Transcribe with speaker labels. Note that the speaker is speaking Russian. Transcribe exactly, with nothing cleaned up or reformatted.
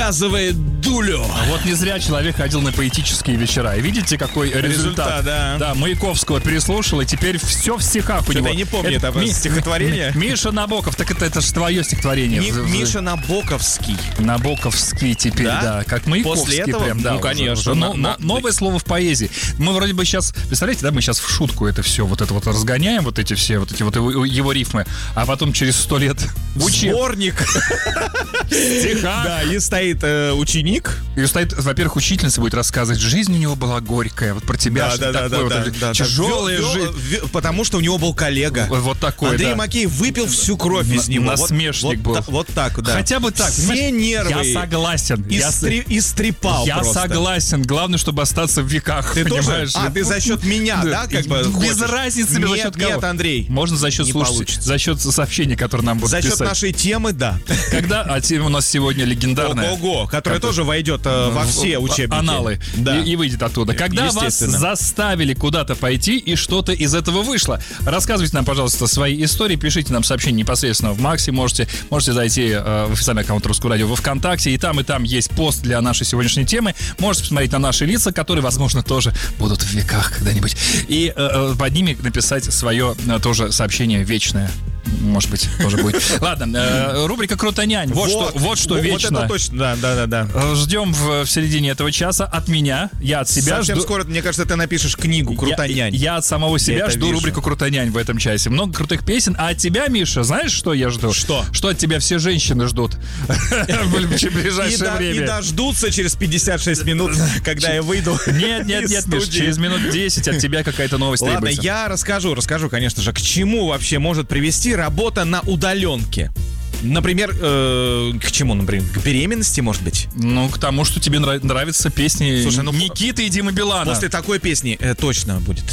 Speaker 1: показывает дулю.
Speaker 2: Вот не зря человек ходил на поэтические вечера. И видите, какой результат.
Speaker 1: Результат, да.
Speaker 2: Да, Маяковского переслушал, и теперь все в стихах у
Speaker 1: Что-то
Speaker 2: него.
Speaker 1: я не помню это
Speaker 2: Ми-
Speaker 1: стихотворение.
Speaker 2: Ми- Миша Набоков, так это, это же твое стихотворение.
Speaker 1: Ми-
Speaker 2: В- в-
Speaker 1: Миша Набоковский.
Speaker 2: Набоковский теперь,
Speaker 1: Да?
Speaker 2: да, как Маяковский.
Speaker 1: После этого?
Speaker 2: Прям, да,
Speaker 1: Ну,
Speaker 2: уже-
Speaker 1: конечно,
Speaker 2: уже
Speaker 1: на-
Speaker 2: но-
Speaker 1: на-
Speaker 2: но- новое слово в поэзии. Мы вроде бы сейчас, представляете, да, мы сейчас в шутку это все, вот это вот разгоняем, вот эти все, вот эти вот его, его рифмы, а потом через сто лет учим
Speaker 1: Сборник.
Speaker 2: стиха.
Speaker 1: Да, и стоит э, ученик.
Speaker 2: И стоит, во-первых, учительница будет рассказывать, жизнь у него была горькая, вот про тебя, что такое вот тяжелая
Speaker 1: Вё-
Speaker 2: жизнь.
Speaker 1: вё- вё- Потому что у него был коллега.
Speaker 2: Вот такой,
Speaker 1: Андрей
Speaker 2: да.
Speaker 1: Макеев выпил всю кровь из
Speaker 2: Н-
Speaker 1: него. Вот-
Speaker 2: насмешник
Speaker 1: вот,
Speaker 2: был.
Speaker 1: та- Вот так, да.
Speaker 2: Хотя бы так,
Speaker 1: Все
Speaker 2: понимаешь,
Speaker 1: нервы.
Speaker 2: Я согласен. Я, с-
Speaker 1: Истри- Истрепал
Speaker 2: я
Speaker 1: просто.
Speaker 2: согласен. Главное, чтобы остаться в веках.
Speaker 1: Ты тоже?
Speaker 2: понимаешь?
Speaker 1: А, ты за счет меня, да, как бы
Speaker 2: Без
Speaker 1: хочешь?
Speaker 2: разницы, за
Speaker 1: Нет,
Speaker 2: счет кого.
Speaker 1: нет, Андрей.
Speaker 2: Можно за счет
Speaker 1: не
Speaker 2: слушателей,
Speaker 1: получится.
Speaker 2: за счет сообщений, которые нам будут
Speaker 1: За счет
Speaker 2: писать.
Speaker 1: нашей темы, да.
Speaker 2: Когда, а тема у нас сегодня легендарная.
Speaker 1: Ого-го, которая тоже войдет э, во все учебники.
Speaker 2: Аналы.
Speaker 1: Да.
Speaker 2: И, и выйдет оттуда. Когда вас
Speaker 1: Естественно.
Speaker 2: заставили куда-то пойти и что-то из этого вышло? Рассказывайте нам, пожалуйста, свои истории. Пишите нам сообщения непосредственно в Максе. Можете, можете зайти э, в официальный аккаунт Русского радио во ВКонтакте. И там, и там есть пост для нашей сегодняшней темы. Можете посмотреть на наши лица, которые, возможно, тоже будут в веках когда-нибудь. И э, э, под ними написать свое э, тоже сообщение вечное. Может быть, тоже будет. Ладно, э, рубрика «Крутонянь». Вот, что, вот что
Speaker 1: вот
Speaker 2: вечно.
Speaker 1: это точно, да, да, да, да.
Speaker 2: Э, Ждем в, в середине этого часа от меня. Я от себя
Speaker 1: Совсем
Speaker 2: жду.
Speaker 1: скоро, мне кажется, ты напишешь книгу «Крутонянь».
Speaker 2: Я, я от самого себя
Speaker 1: это
Speaker 2: жду
Speaker 1: вижу.
Speaker 2: рубрику «Крутонянь» в этом часе. Много крутых песен. А от тебя, Миша, знаешь, что я жду?
Speaker 1: Что?
Speaker 2: Что от тебя все женщины ждут в
Speaker 1: И,
Speaker 2: ближайшее
Speaker 1: да- и
Speaker 2: время.
Speaker 1: дождутся через пятьдесят шесть минут, когда я выйду.
Speaker 2: Нет, нет,
Speaker 1: из
Speaker 2: нет, Миш,
Speaker 1: студии.
Speaker 2: через минут десять от тебя какая-то новость
Speaker 1: Ладно,
Speaker 2: требуется.
Speaker 1: я расскажу, расскажу, конечно же, к чему вообще может привести работа на удаленке. Например, э, к чему, например? К беременности, может быть?
Speaker 2: Ну, к тому, что тебе нрав- нравятся песни
Speaker 1: Слушай, ну,
Speaker 2: Никиты и Димы Билана.
Speaker 1: После такой песни э, точно будет.